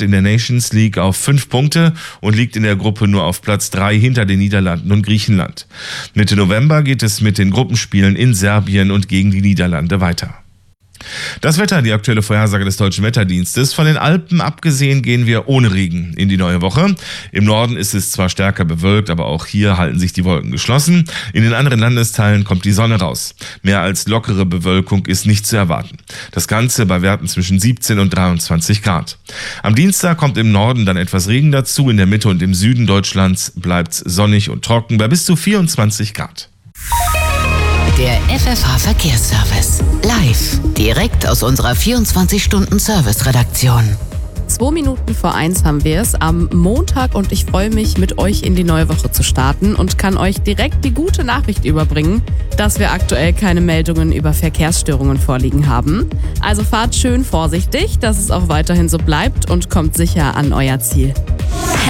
Start in der Nations League auf 5 Punkte und liegt in der Gruppe nur auf Platz 3 hinter den Niederlanden und Griechenland. Mitte November geht es mit den Gruppenspielen in Serbien und gegen die Niederlande weiter. Das Wetter, die aktuelle Vorhersage des Deutschen Wetterdienstes. Von den Alpen abgesehen gehen wir ohne Regen in die neue Woche. Im Norden ist es zwar stärker bewölkt, aber auch hier halten sich die Wolken geschlossen. In den anderen Landesteilen kommt die Sonne raus. Mehr als lockere Bewölkung ist nicht zu erwarten. Das Ganze bei Werten zwischen 17 und 23 Grad. Am Dienstag kommt im Norden dann etwas Regen dazu. In der Mitte und im Süden Deutschlands bleibt es sonnig und trocken bei bis zu 24 Grad. Der FFH-Verkehrsservice. Live. Direkt aus unserer 24-Stunden-Service-Redaktion. 2 Minuten vor 1 haben wir es am Montag und ich freue mich, mit euch in die neue Woche zu starten und kann euch direkt die gute Nachricht überbringen, dass wir aktuell keine Meldungen über Verkehrsstörungen vorliegen haben. Also fahrt schön vorsichtig, dass es auch weiterhin so bleibt und kommt sicher an euer Ziel.